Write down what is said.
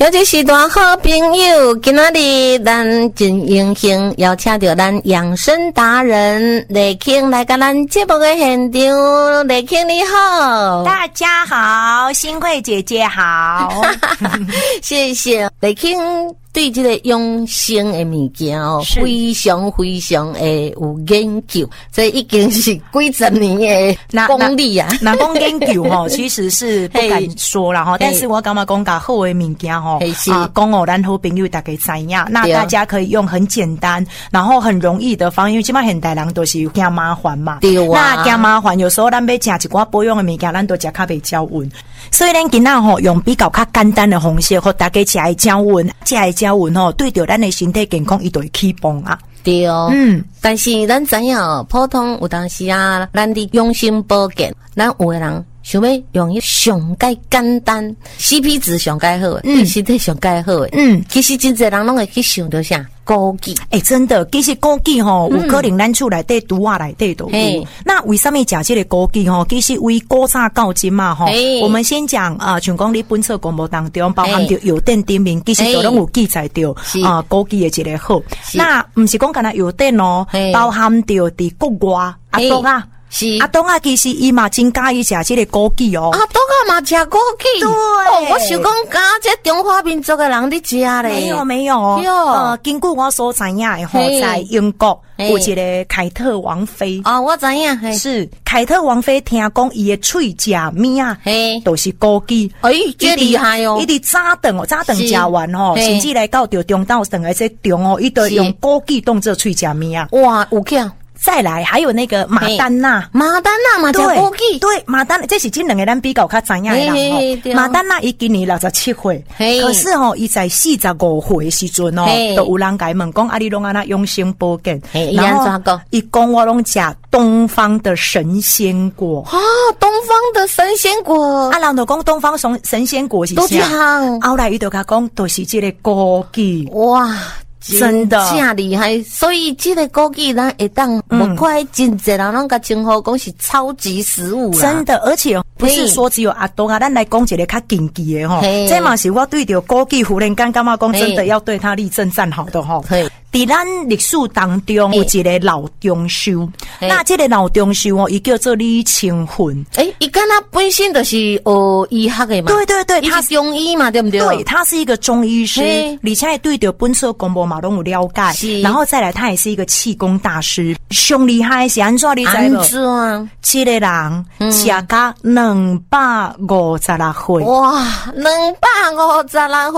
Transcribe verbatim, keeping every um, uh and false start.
有一时段好朋友，今仔日咱真荣幸邀请到咱养生达人雷庆来到咱节目的现场。雷庆你好， 大家好，新慧姐姐好， 谢谢雷庆。对这个养生的物件哦，非常非常的有研究，这已经是几十年的功力啊。 那讲研究吼，其实是不敢说啦哈，但是我感觉讲甲好的物件吼，啊，讲哦，咱好朋友大家知影，那大家可以用很简单，然后很容易的方，因为即摆现代人都是惊麻烦嘛， 对啊， 那惊麻烦，有时候咱要食一寡保养的物件，咱都食较袂较稳，所以咱今仔吼用比较较简单的方式，和大家食会较稳，食会较稳吼，对着咱的身体健康，伊就会起帮啊。 对哦，嗯，但是咱知影哦，普通有当时啊，咱的养生保健，咱有的人想要用迄上介简单 ，C P 值上介好的，对身体上介好的，嗯，其实真侪人拢会去想到啥枸杞， 诶、欸，真的，其实枸杞吼，有可能咱厝内底厨啊内底都有。那为什么食这个枸杞吼？其实为古早到今嘛吼，我们先讲啊，像讲你本册广播当中包含着药店顶面，其实都拢有记载着啊枸杞的一个好。那不是讲干那药店哦，包含着伫国外啊东啊。是阿东啊，其实伊嘛真介意食这个枸杞哦。 阿东啊嘛食枸杞，对。哦，我想讲，敢这中华民族的人伫食咧？ 没有没有。呃，根据我所知影的吼，在英国有一个凯特王妃。 哦，我知影， 是凯特王妃，听讲伊的喙食物啊，嘿，都是枸杞。 哎，这厉害哦！ 伊伫早顿哦，早顿食完吼，甚至来到着中昼顿的这中哦，伊都用枸杞当做喙食物啊。 哇，有巧！ 再来还有那个马丹娜， 马丹娜嘛，叫枸杞， 对，马丹娜这是这两个咱比较较知影的人吼。马丹娜伊今年六十七岁，可是吼伊在四十五岁的时阵哦，都有人甲伊问讲啊，你拢安那养生保健？然后伊讲我拢食东方的神仙果啊，东方的神仙果啊，人就讲东方神神仙果是啥？后来伊就甲讲，都是这个枸杞哇。 真的真厉害，所以这个枸杞咱会当无怪真侪人拢甲称呼讲是超级食物啦。 真的，而且不是说只有阿东啊，咱来讲一个较近期的吼，这嘛是我对着枸杞忽然间感觉讲真的要对他立正站好的吼。伫咱历史当中有一个老中寿，那这个老中寿哦，伊叫做李清魂。 诶，伊敢若本身就是学医学的嘛？ 对对对， 他是中医嘛，对不对？ 对，他是一个中医师，而且对着本册公布嘛拢有了解。然后再来，他也是一个气功大师。上厉害是安怎你知无？ 安怎？ 这个人吃到两百五十六岁。 哇，两百五十六岁。